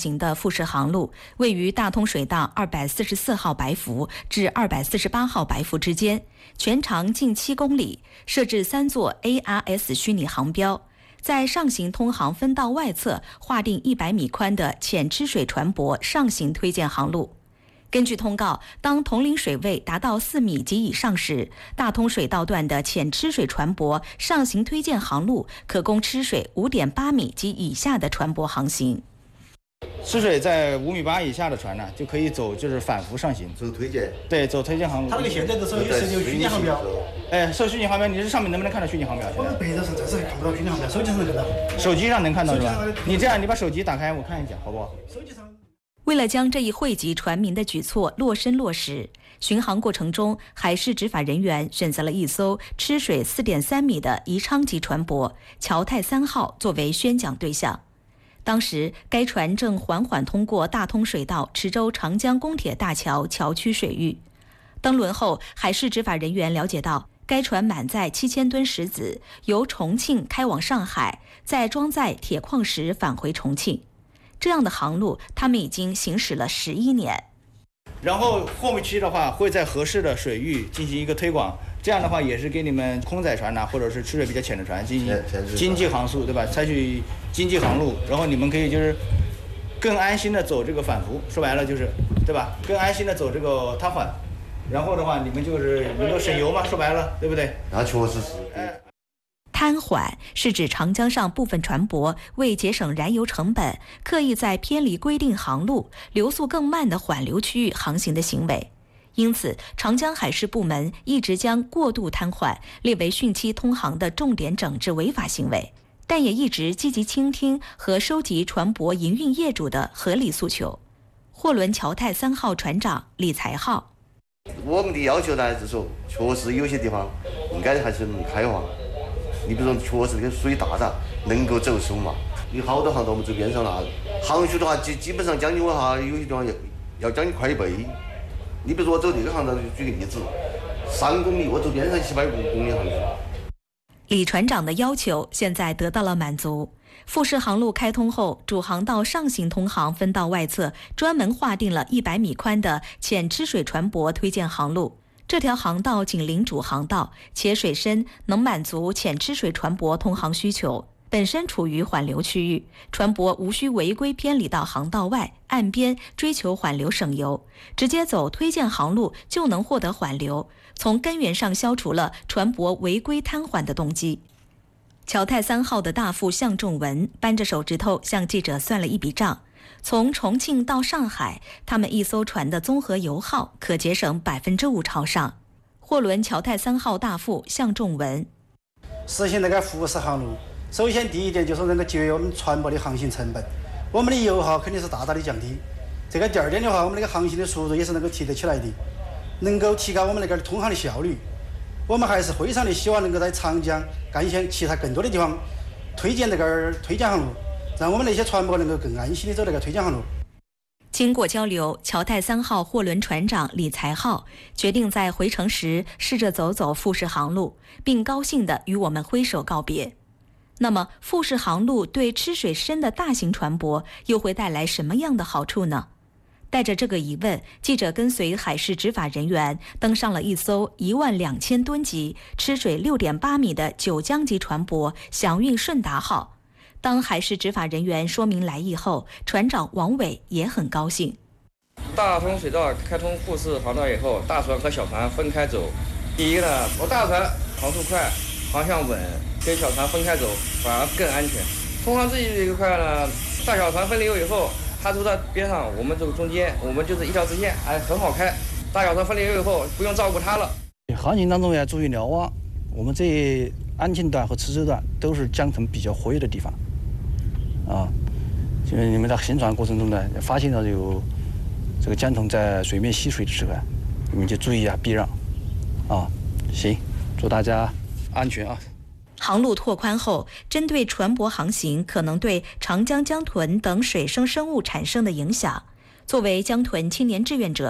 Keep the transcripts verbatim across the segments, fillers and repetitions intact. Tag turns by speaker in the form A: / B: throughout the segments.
A: 型的复式航路位于大通水道二百四十四号白浮至二百四十八号白浮之间，全长近七公里，设置三座 A R S 虚拟航标，在上行通航分道外侧划定一百米宽的浅吃水船舶上行推荐航路。根据通告，当统领水位达到四米及以上时，大通水道段的浅吃水船舶上行推荐航路可供吃水 五点八米及以下的船舶航行。
B: 吃水在五米八以下的船呢，就可以走就是反浮上行，
C: 走推荐。
B: 对，走推荐航路。
D: 它这个现在都是有设有虚拟航标。
B: 哎，设虚拟航标，你这上面能不能看到虚拟航标？
D: 我们白纸上暂时还看不到虚拟航标，手机上能看到。
B: 手机上能看到是吧？你这样，你把手机打开，我看一下，好不好？
D: 手机上。
A: 为了将这一惠及船民的举措落身落实，巡航过程中，海事执法人员选择了一艘吃水 四点三米的宜昌级船舶“侨泰三号”作为宣讲对象。当时，该船正缓缓通过大通水道池州长江公铁大桥桥区水域。登轮后，海事执法人员了解到，该船满载七千吨石子，由重庆开往上海，再装载铁矿石返回重庆。这样的航路，他们已经行驶了十一年。
B: 然后后期的话，会在合适的水域进行一个推广，这样的话也是给你们空载船呐、啊，或者是吃水比较浅的船进行经济航速，对吧？采取经济航路，然后你们可以就是更安心的走这个反浮，说白了就是，对吧？更安心的走这个瘫痪，然后的话你们就是能够省油嘛，说白了，对不对？
C: 那确实是。
B: 哎。
A: 瘫痪是指长江上部分船舶为节省燃油成本，刻意在偏离规定航路、流速更慢的缓流区域航行的行为。因此，长江海事部门一直将过度瘫痪列为汛期通航的重点整治违法行为，但也一直积极倾听和收集船舶营运业主的合理诉求。货轮侨泰三号船长李才浩：
C: 我们的要求呢，就是说，确实有些地方应该还是能开放。你比如说，确实这个水大大，能够走手嘛。有好多航到我们这边上了，航速的话，基基本上将近我哈，有些地方要要将近快一倍。你比如说我走这个航道，举个例子，三公里，我走边上七百公里航速。
A: 李船长的要求现在得到了满足。复式航路开通后，主航道上行通航分道外侧专门划定了一百米宽的浅吃水船舶推荐航路。这条航道紧邻主航道，且水深能满足浅吃水船舶通航需求，本身处于缓流区域，船舶无需违规偏离到航道外岸边追求缓流省油，直接走推荐航路就能获得缓流，从根源上消除了船舶违规瘫痪的动机。侨泰三号的大副向仲文扳着手指头向记者算了一笔账。从重庆到上海，他们一艘船的综合油耗可节省百分之五朝上。货轮侨泰三号大副向仲文：
D: 实行那个复式航路，首先第一点就是能够节约我们船舶的航行成本，我们的油耗肯定是大大的降低。这个第二点的话，我们那个航行的速度也是能够提得起来的，能够提高我们那个通航的效率。我们还是非常的希望能够在长江、赣县其他更多的地方推荐这个推荐航路，让我们那些船舶能够更安心的走那个推荐航路。
A: 经过交流，侨泰三号货轮船长李才浩决定在回程时试着走走复式航路，并高兴地与我们挥手告别。那么，复式航路对吃水深的大型船舶又会带来什么样的好处呢？带着这个疑问，记者跟随海事执法人员登上了一艘一万两千吨级、吃水六点八米的九江级船舶“祥运顺达号”。当海事执法人员说明来意后，船长王伟也很高兴。
E: 大通水道开通复式航道以后，大船和小船分开走。第一呢，我大船航速快，航向稳，跟小船分开走反而更安全。通航这一块呢，大小船分流以后，它都在边上，我们这个中间，我们就是一条直线，哎，很好开。大小船分流以后，不用照顾它了。
F: 航行当中要注意瞭望，我们这安庆段和池州段都是江层比较活跃的地方。啊，就是你们在行船过程中呢，发现到有这个江豚在水面吸水的时候，你们就注意啊，避让。啊，行，祝大家安全啊！
A: 航路拓宽后，针对船舶航行可能对长江江豚等水生生物产生的影响，作为江豚青年志愿者，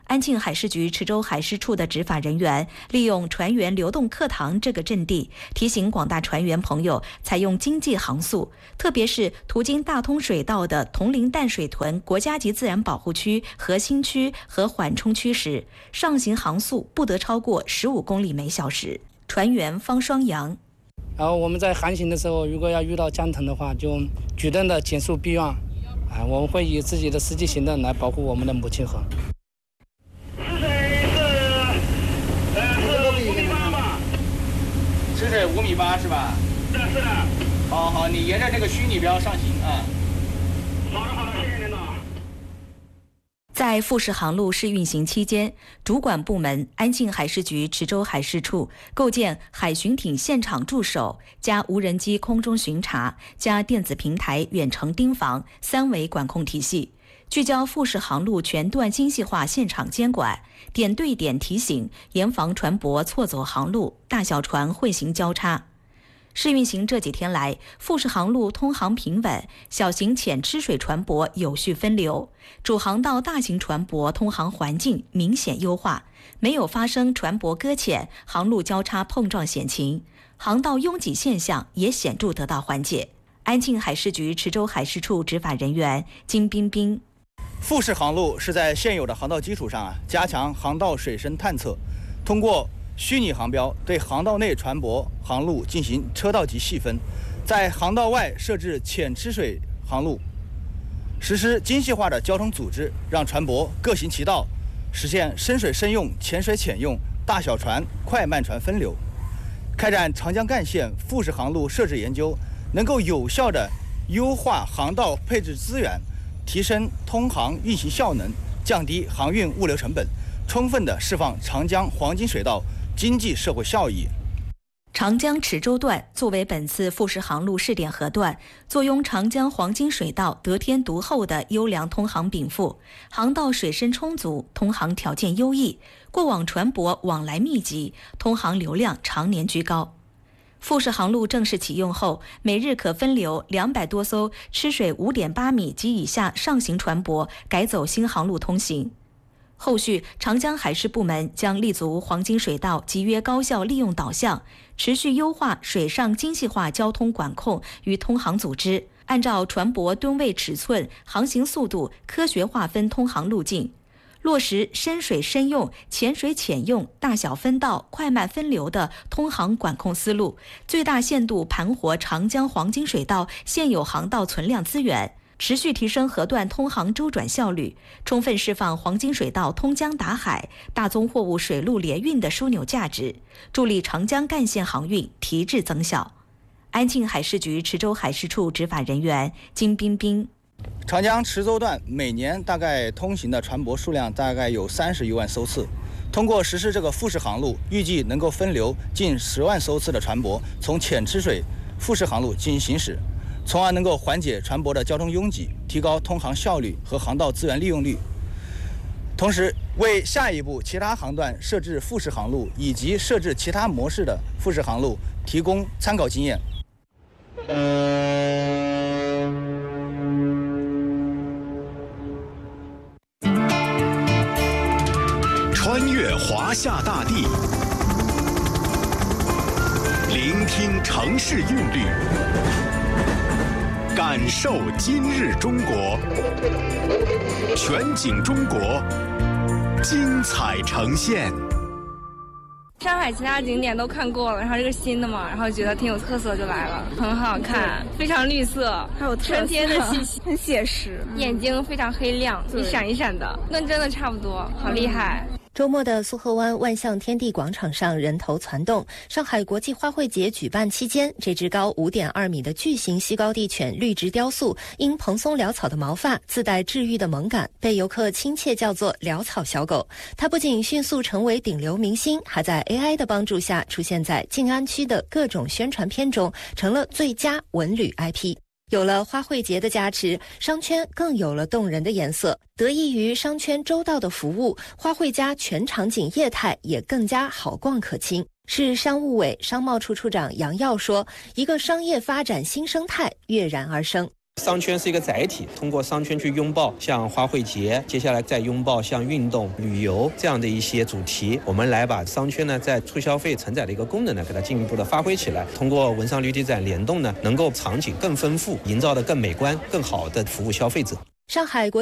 A: 安庆海事局池州海事处的执法人员利用船员流动课堂这个阵地，提醒广大船员朋友采用经济航速，特别是途经大通水道的铜陵淡水屯国家级自然保护区核心区和缓冲区时，上行航速不得超过十五公里每小时。船员方双阳。
G: 然后我们在航行的时候，如果要遇到江腾的话，就举动的减速避让，啊，我们会以自己的实际行动来保护我们的母亲河。
H: 吃水是呃是五米八吧？
B: 吃水五米八是吧？
H: 是的，是的。
B: 好好，你沿着这个虚拟标上行啊。
H: 好的，好的，谢谢领导。
A: 在富士航路试运行期间，主管部门安庆海事局池州海事处构建海巡艇现场驻守加无人机空中巡查加电子平台远程盯防三维管控体系，聚焦富士航路全段精细化现场监管，点对点提醒，严防船舶错走航路、大小船汇行交叉。试运行这几天来，富士航路通航平稳，小型浅吃水船舶有序分流，主航道大型船舶通航环境明显优化，没有发生船舶搁浅、航路交叉碰撞险情，航道拥挤现象也显著得到缓解。安庆海事局池州海事处执法人员金彬彬。
B: 富士航路是在现有的航道基础上啊，加强航道水深探测，通过虚拟航标对航道内船舶航路进行车道级细分，在航道外设置浅吃水航路，实施精细化的交通组织，让船舶各行其道，实现深水深用、浅水浅用、大小船、快慢船分流。开展长江干线富士航路设置研究，能够有效地优化航道配置资源，提升通航运行效能，降低航运物流成本，充分地释放长江黄金水道经济社会效益。
A: 长江池州段作为本次富士航路试点河段，坐拥长江黄金水道得天独厚的优良通航禀赋，航道水深充足，通航条件优异，过往船舶往来密集，通航流量常年居高。富士航路正式启用后，每日可分流两百多艘吃水 五点八米及以下上行船舶改走新航路通行。后续，长江海事部门将立足黄金水道集约高效利用导向，持续优化水上精细化交通管控与通航组织，按照船舶吨位尺寸、航行速度科学划分通航路径，落实深水深用、浅水浅用、大小分道、快慢分流的通航管控思路，最大限度盘活长江黄金水道现有航道存量资源，持续提升河段通航周转效率，充分释放黄金水道通江达海、大宗货物水陆联运的枢纽价值，助力长江干线航运提质增效。安庆海事局池州海事处执法人员金彬彬。
B: 长江池州段每年大概通行的船舶数量大概有三十余万艘次，通过实施这个富士航路，预计能够分流近十万艘次的船舶从浅吃水富士航路进行行驶，从而能够缓解船舶的交通拥挤，提高通航效率和航道资源利用率，同时为下一步其他航段设置富士航路以及设置其他模式的富士航路提供参考经验。
I: 穿越华夏大地，聆听城市韵律，感受今日中国，全景中国，精彩呈现。
J: 上海其他景点都看过了，然后这个新的嘛，然后觉得挺有特色就来了，很好看，非常绿色，还有春天的气息，很写实，眼睛非常黑亮，一闪一闪的，跟真的差不多，好厉害。
K: 周末的苏河湾万象天地广场上人头攒动。上海国际花卉节举办期间，这只高 五点二米的巨型西高地犬绿植雕塑，因蓬松潦草的毛发自带治愈的萌感，被游客亲切叫做潦草小狗。它不仅迅速成为顶流明星，还在 A I 的帮助下出现在静安区的各种宣传片中，成了最佳文旅 I P。有了花卉节的加持，商圈更有了动人的颜色。得益于商圈周到的服务，花卉家全场景业态也更加好逛可亲。市商务委商贸处处长杨耀说，一个商业发展新生态跃然而生。
L: 商圈是一个载体，通过商圈去拥抱像花卉节，接下来再拥抱像运动、旅游这样的一些主题，我们来把商圈呢在促消费承载的一个功能呢，给它进一步的发挥起来。通过文商旅体展联动呢，能够场景更丰富，营造的更美观、更好的服务消费者。
K: 上海国